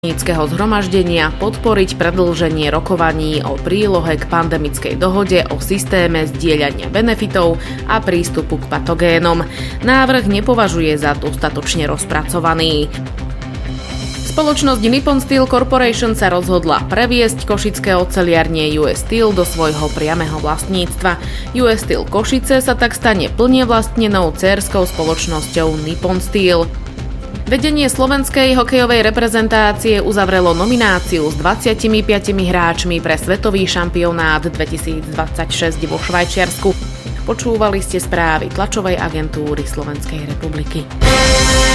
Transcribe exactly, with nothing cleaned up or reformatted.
níckeho zhromaždenia podporiť predĺženie rokovaní o prílohe k pandemickej dohode o systéme zdieľania benefitov a prístupu k patogénom. Návrh nepovažuje za dostatočne rozpracovaný. Spoločnosť Nippon Steel Corporation sa rozhodla previesť košické oceliarne ú es Steel do svojho priameho vlastníctva. ú es Steel Košice sa tak stane plne vlastnenou dcérskou spoločnosťou Nippon Steel. Vedenie slovenskej hokejovej reprezentácie uzavrelo nomináciu s dvadsiatimi piatimi hráčmi pre svetový šampionát dvetisícdvadsaťšesť vo Švajčiarsku. Počúvali ste správy tlačovej agentúry Slovenskej republiky.